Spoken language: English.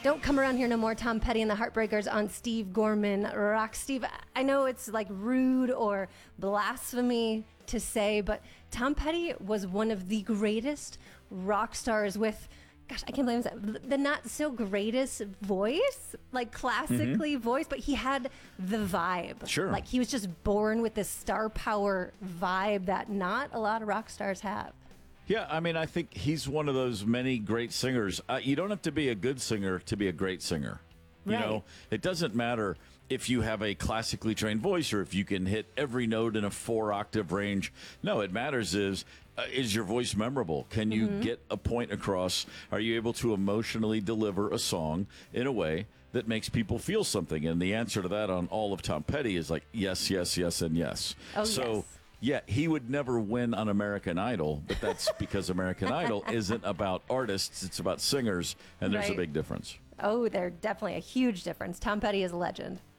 Don't Come Around Here No More, Tom Petty and the Heartbreakers on Steve Gorman Rock. Steve, I know it's like rude or blasphemy to say, but Tom Petty was one of the greatest rock stars with, gosh, I can't believe that, the not so greatest voice, like classically voiced, but he had the vibe. Sure. Like he was just born with this star power vibe that not a lot of rock stars have. Yeah, I mean, I think he's one of those many great singers. You don't have to be a good singer to be a great singer. You Right. know, it doesn't matter if you have a classically trained voice or if you can hit every note in a 4-octave range. No, it matters is your voice memorable? Can you get a point across? Are you able to emotionally deliver a song in a way that makes people feel something? And the answer to that on all of Tom Petty is like, yes, yes, yes, and yes. Oh, so, yes. Yeah, he would never win on American Idol, but that's because American Idol isn't about artists, it's about singers, and there's a Right. big difference. Oh, there's definitely a huge difference. Tom Petty is a legend.